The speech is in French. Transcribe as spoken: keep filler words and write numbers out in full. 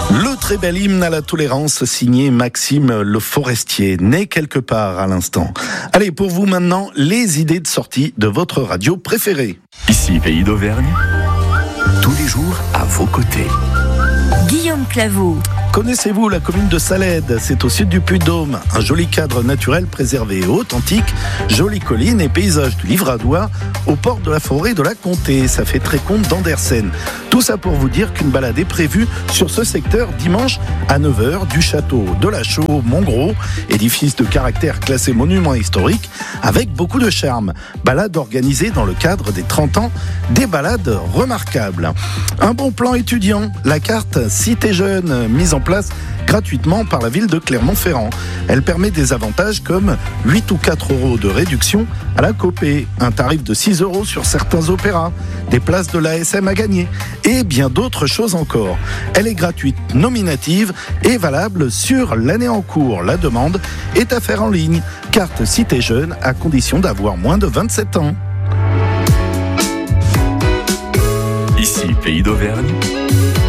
Le très bel hymne à la tolérance signé Maxime Le Forestier, né quelque part à l'instant. Allez, pour vous maintenant, les idées de sortie de votre radio préférée. Ici Pays d'Auvergne, tous les jours à vos côtés. Guillaume Claveau. Connaissez-vous la commune de Salède? C'est au sud du Puy-de-Dôme. Un joli cadre naturel préservé et authentique, jolies collines et paysages du Livradois au port de la forêt de la Comté. Ça fait très comte d'Andersen. Tout ça pour vous dire qu'une balade est prévue sur ce secteur dimanche à neuf heures du château de la Chaux-Montgros, édifice de caractère classé monument historique avec beaucoup de charme. Balade organisée dans le cadre des trente ans des balades remarquables. Un bon plan étudiant, la carte Cité Jeune mise en place gratuitement par la ville de Clermont-Ferrand. Elle permet des avantages comme huit ou quatre euros de réduction à la copé, un tarif de six euros sur certains opéras, des places de l'A S M à gagner et bien d'autres choses encore. Elle est gratuite, nominative et valable sur l'année en cours. La demande est à faire en ligne. Carte Cité Jeune à condition d'avoir moins de vingt-sept ans. Ici Pays d'Auvergne,